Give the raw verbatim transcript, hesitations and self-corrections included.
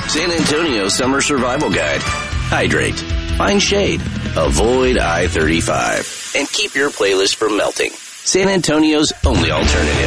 San Antonio Summer Survival Guide. Hydrate. Find shade. Avoid I thirty-five. And keep your playlist from melting. San Antonio's only alternative.